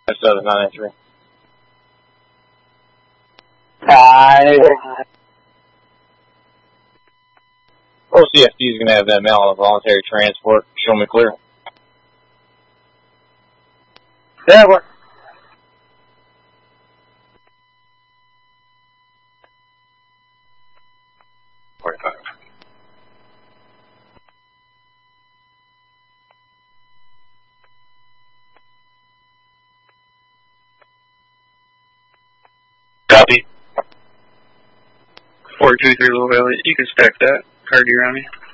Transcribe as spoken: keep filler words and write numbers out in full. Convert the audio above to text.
Southern nine eight three. Hi. O C F D is going to have that male on a voluntary transport. Show me clear. Yeah, what? forty-five. Copy. four two three Little Valley. You can stack that. Hardy around me.